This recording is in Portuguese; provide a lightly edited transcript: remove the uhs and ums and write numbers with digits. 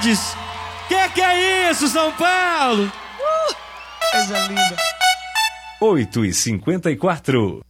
Regis. Que é isso, São Paulo? Coisa linda. 8h54.